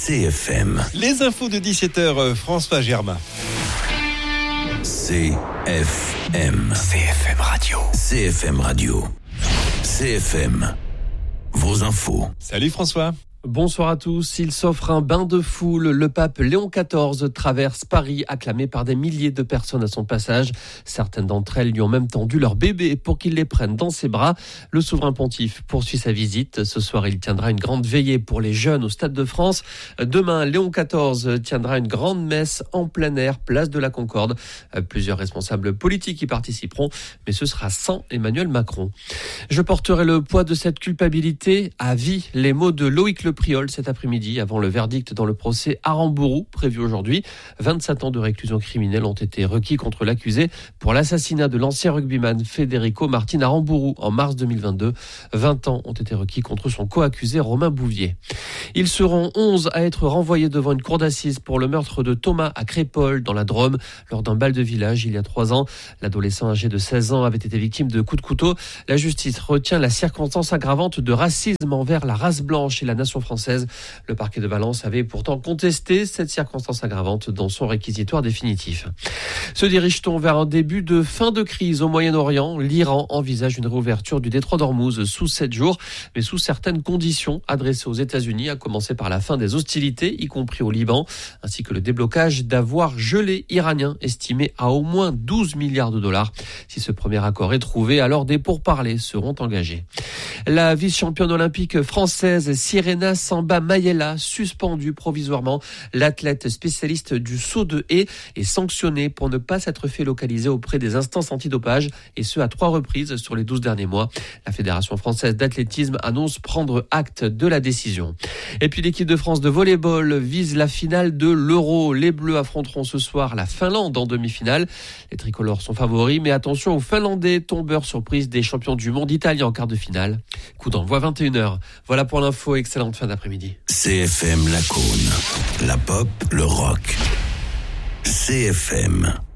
CFM. Les infos de 17h, François Germain. CFM. CFM Radio. CFM Radio. CFM. Vos infos. Salut François. Bonsoir à tous. Il s'offre un bain de foule. Le pape Léon XIV traverse Paris, acclamé par des milliers de personnes à son passage. Certaines d'entre elles lui ont même tendu leur bébé pour qu'il les prenne dans ses bras. Le souverain pontife poursuit sa visite. Ce soir, il tiendra une grande veillée pour les jeunes au Stade de France. Demain, Léon XIV tiendra une grande messe en plein air, place de la Concorde. Plusieurs responsables politiques y participeront, mais ce sera sans Emmanuel Macron. Je porterai le poids de cette culpabilité à vie. Les mots de Loïc Le Priol cet après-midi, avant le verdict dans le procès Aramburu, prévu aujourd'hui. 27 ans de réclusion criminelle ont été requis contre l'accusé pour l'assassinat de l'ancien rugbyman Federico Martin Aramburu en mars 2022. 20 ans ont été requis contre son co-accusé Romain Bouvier. Ils seront 11 à être renvoyés devant une cour d'assises pour le meurtre de Thomas à Crépol, dans la Drôme, lors d'un bal de village il y a 3 ans. L'adolescent âgé de 16 ans avait été victime de coups de couteau. La justice retient la circonstance aggravante de racisme envers la race blanche et la nation française. Le parquet de Valence avait pourtant contesté cette circonstance aggravante dans son réquisitoire définitif. Se dirige-t-on vers un début de fin de crise au Moyen-Orient? L'Iran envisage une réouverture du détroit d'Ormuz sous 7 jours, mais sous certaines conditions adressées aux États-Unis, à commencer par la fin des hostilités, y compris au Liban, ainsi que le déblocage d'avoirs gelés iraniens estimés à au moins 12 milliards de dollars. Si ce premier accord est trouvé, alors des pourparlers seront engagés. La vice-championne olympique française Sirena Samba Mayela, suspendue provisoirement. L'athlète spécialiste du saut de haie est sanctionnée pour ne pas s'être fait localiser auprès des instances antidopage, et ce à 3 reprises sur les 12 derniers mois. La Fédération française d'athlétisme annonce prendre acte de la décision. Et puis l'équipe de France de volley-ball vise la finale de l'Euro. Les Bleus affronteront ce soir la Finlande en demi-finale. Les tricolores sont favoris, mais attention aux Finlandais, tombeurs surprise des champions du monde italiens en quart de finale. Coup d'envoi 21h. Voilà pour l'info, excellente fin d'après-midi. CFM Lacaune. La pop, le rock. CFM.